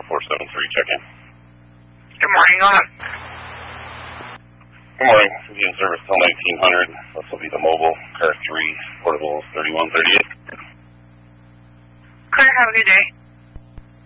473, check in. Good morning, go ahead. Good morning, we'll be in service till 1900. This will be the mobile, car 3, portable 3138. Clear, have a good day.